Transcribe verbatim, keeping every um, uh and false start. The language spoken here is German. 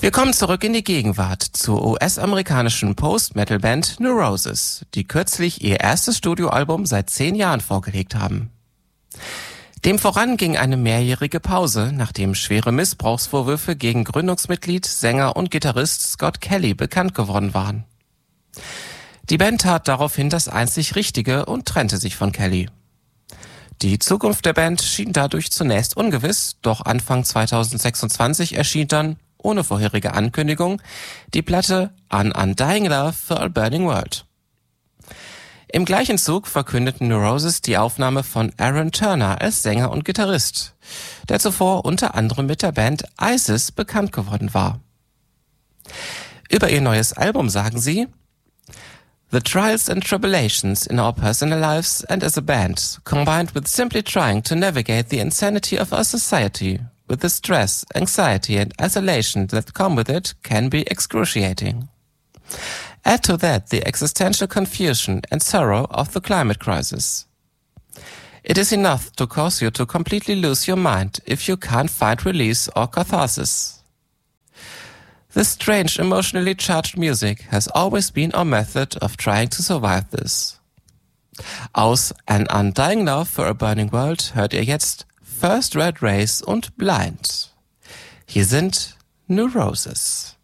Wir kommen zurück in die Gegenwart zur U S-amerikanischen Post-Metal-Band Neurosis, die kürzlich ihr erstes Studioalbum seit zehn Jahren vorgelegt haben. Dem voran ging eine mehrjährige Pause, nachdem schwere Missbrauchsvorwürfe gegen Gründungsmitglied, Sänger und Gitarrist Scott Kelly bekannt geworden waren. Die Band tat daraufhin das einzig Richtige und trennte sich von Kelly. Die Zukunft der Band schien dadurch zunächst ungewiss, doch Anfang zweitausendsechsundzwanzig erschien dann, ohne vorherige Ankündigung, die Platte An Undying Love for a Burning World. Im gleichen Zug verkündeten Neurosis die Aufnahme von Aaron Turner als Sänger und Gitarrist, der zuvor unter anderem mit der Band ISIS bekannt geworden war. Über ihr neues Album sagen sie: The trials and tribulations in our personal lives and as a band, combined with simply trying to navigate the insanity of our society, with the stress, anxiety and isolation that come with it, can be excruciating. Add to that the existential confusion and sorrow of the climate crisis. It is enough to cause you to completely lose your mind if you can't find release or catharsis. This strange, emotionally charged music has always been our method of trying to survive this. Aus An Undying Love for a Burning World hört ihr jetzt First Red Race und Blind. Hier sind Neurosis.